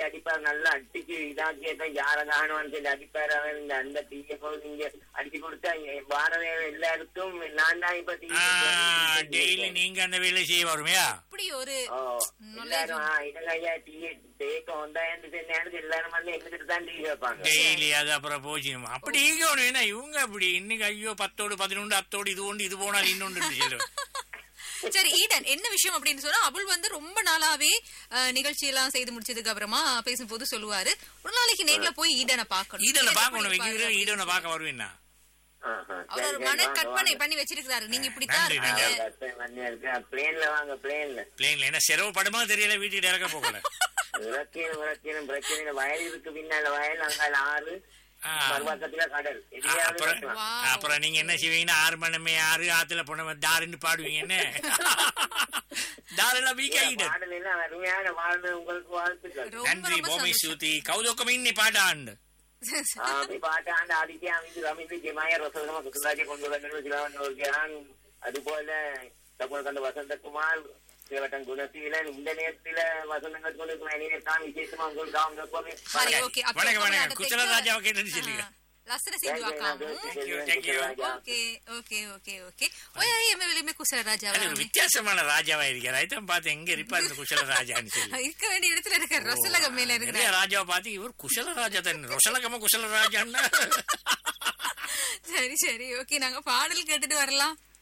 அடிப்பார், நல்லா அடிச்சு இதாக்கி யார காணும்னு சொல்லி அடிப்பாரு. அவர் அந்த டீயை போய் நீங்க அடிச்சு கொடுத்தா பாரத எல்லாருக்கும் நான் தான் இப்ப டெய்லி நீங்க அந்த வேலை செய்ய வருமையா? அப்படி ஒரு எல்லாரும் இதெல்லாம் டீ தேக்க வந்தான்னு சொன்னாலும் எல்லாரும் வந்து எங்கிட்ட தான் டீ வைப்பாங்க டெய்லி. அது அப்புறம் போச்சு அப்படி ஏன்னா இவங்க அப்படி இன்னைக்கு ஐயோ 10 11 அத்தோடு இது ஒன்று இது போனால் இன்னொன்று சொல்லுவேன். சரி ஈடன், என்ன விஷயம் அப்படின்னு சொன்னா அபுல் வந்து ரொம்ப நாளாவே நிகழ்ச்சி எல்லாம் செய்து முடிச்சதுக்கு அப்புறமா பேசும்போது சொல்லுவாரு, ஒரு நாளைக்கு நேர்ல போய் ஈடனை பாக்கணும், ஈடனை பாக்கணும், ஈடனை பாக்க வருவேன்னா அவர் ஒரு மன கற்பனை பண்ணி வச்சிருக்காரு. நீங்க இப்படித்தான் இருப்பீங்க. பிளேன்ல என்ன செலவு படமா தெரியல, வீட்டுக்கு இறக்க போகல. பிரச்சனை வயலுக்கு பின்னால வயல், அங்கால ஆறு, கடல். அப்புறம் நீங்க என்ன செய்வீங்கன்னா 6 மணி 6 ஆத்துல போன தாருன்னு பாடுவீங்க. என்ன தாரெல்லாம் வீக் ஆகிட்டு. அருமையான வாழ்வு உங்களுக்கு வாழ்த்துக்கள். நன்றி பூமி சூத்தி கௌதோக்கம் இன்னி பாட்டாண்டு பாட்டாண்டு ஆதித்யா அமைந்து ரமித்து ஜெமாய ரசோதமா குசுராஜை கொண்டு வந்து அதுபோல கண்ட வசந்தகுமார் சிவட்டன் குணசீலன் இந்த நேரத்துல வசந்தங்கள் கொண்டு தான் விசேஷமா உங்களுக்கு வணக்கம் குச்சலராஜாவை கேட்டு சொல்லுங்க. வித்தியாசமான ராஜாவா இருக்கிற பார்த்து எங்க இருப்பா இந்த குஷல ராஜான்னு சொல்லி இருக்க வேண்டிய இடத்துல இருக்க ரொசலகம் மேல இருக்கிற ராஜாவை பார்த்து இவர் குஷல ராஜா தான், ரொசலகமா குஷல ராஜான்னா. சரி சரி ஓகே, நாங்க பாடல் கேட்டுட்டு வரலாம்.